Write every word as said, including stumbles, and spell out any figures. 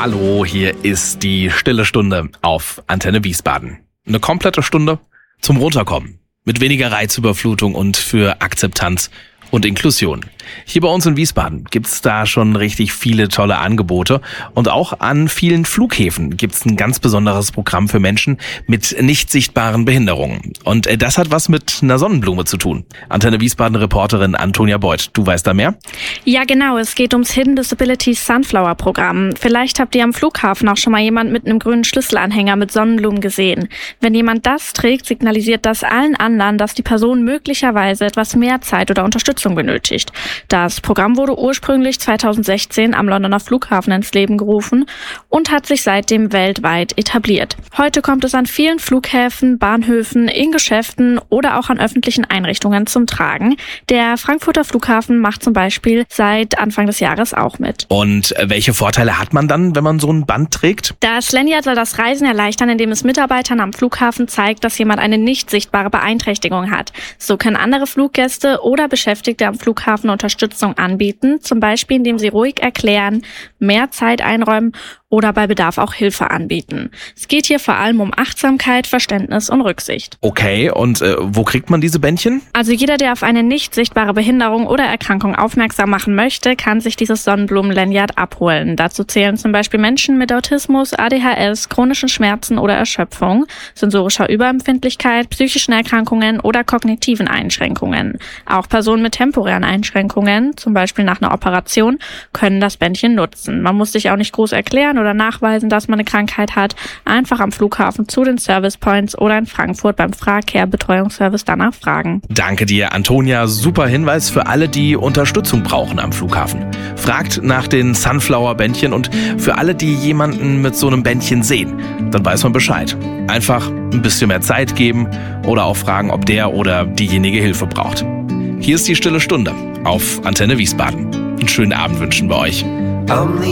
Hallo, hier ist die Stille Stunde auf Antenne Wiesbaden. Eine komplette Stunde zum Runterkommen. Mit weniger Reizüberflutung und für Akzeptanz und Inklusion. Hier bei uns in Wiesbaden gibt's da schon richtig viele tolle Angebote. Und auch an vielen Flughäfen gibt's ein ganz besonderes Programm für Menschen mit nicht sichtbaren Behinderungen. Und das hat was mit einer Sonnenblume zu tun. Antenne Wiesbaden-Reporterin Antonia Beuth, du weißt da mehr? Ja, genau. Es geht ums Hidden Disability Sunflower Programm. Vielleicht habt ihr am Flughafen auch schon mal jemand mit einem grünen Schlüsselanhänger mit Sonnenblumen gesehen. Wenn jemand das trägt, signalisiert das allen anderen, dass die Person möglicherweise etwas mehr Zeit oder Unterstützung benötigt. Das Programm wurde ursprünglich zweitausendsechzehn am Londoner Flughafen ins Leben gerufen und hat sich seitdem weltweit etabliert. Heute kommt es an vielen Flughäfen, Bahnhöfen, in Geschäften oder auch an öffentlichen Einrichtungen zum Tragen. Der Frankfurter Flughafen macht zum Beispiel seit Anfang des Jahres auch mit. Und welche Vorteile hat man dann, wenn man so ein Band trägt? Das Lanyard soll das Reisen erleichtern, indem es Mitarbeitern am Flughafen zeigt, dass jemand eine nicht sichtbare Beeinträchtigung hat. So können andere Fluggäste oder Beschäftigte am Flughafen Unterstützung anbieten, zum Beispiel indem sie ruhig erklären, mehr Zeit einräumen oder bei Bedarf auch Hilfe anbieten. Es geht hier vor allem um Achtsamkeit, Verständnis und Rücksicht. Okay, und äh, wo kriegt man diese Bändchen? Also jeder, der auf eine nicht sichtbare Behinderung oder Erkrankung aufmerksam machen möchte, kann sich dieses Sonnenblumen-Lanyard abholen. Dazu zählen zum Beispiel Menschen mit Autismus, A D H S, chronischen Schmerzen oder Erschöpfung, sensorischer Überempfindlichkeit, psychischen Erkrankungen oder kognitiven Einschränkungen. Auch Personen mit temporären Einschränkungen, zum Beispiel nach einer Operation, können das Bändchen nutzen. Man muss sich auch nicht groß erklären oder nachweisen, dass man eine Krankheit hat. Einfach am Flughafen zu den Service Points oder in Frankfurt beim Fracare Betreuungsservice danach fragen. Danke dir, Antonia. Super Hinweis für alle, die Unterstützung brauchen am Flughafen. Fragt nach den Sunflower-Bändchen und für alle, die jemanden mit so einem Bändchen sehen, dann weiß man Bescheid. Einfach ein bisschen mehr Zeit geben oder auch fragen, ob der oder diejenige Hilfe braucht. Hier ist die Stille Stunde auf Antenne Wiesbaden. Einen schönen Abend wünschen wir euch.